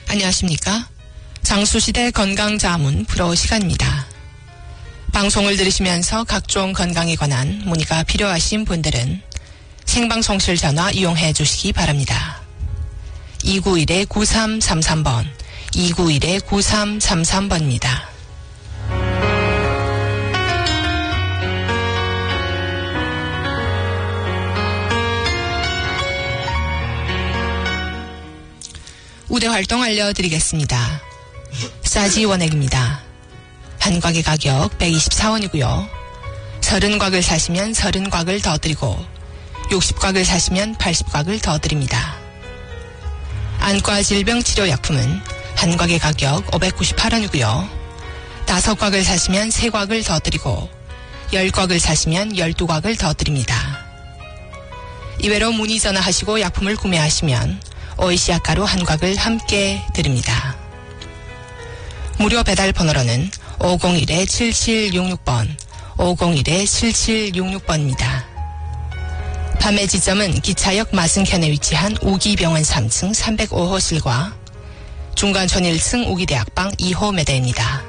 안녕하십니까? 장수시대 건강자문 프로 시간입니다. 방송을 들으시면서 각종 건강에 관한 문의가 필요하신 분들은 생방송실 전화 이용해 주시기 바랍니다. 291-9333번, 291-9333번입니다. 우대 활동 알려드리겠습니다. 싸지 원액입니다. 한 곽의 가격 124원이고요. 30곽을 사시면 30곽을 더 드리고 60곽을 사시면 80곽을 더 드립니다. 안과 질병 치료약품은 한 곽의 가격 598원이고요. 5곽을 사시면 3곽을 더 드리고 10곽을 사시면 12곽을 더 드립니다. 이외로 문의 전화하시고 약품을 구매하시면 오이시 약가루 한 곽을 함께 드립니다. 무료 배달 번호로는 501-7766번, 501-7766번입니다. 판매 지점은 기차역 마승현에 위치한 우기병원 3층 305호실과 중간촌 1층 우기대학방 2호 매대입니다.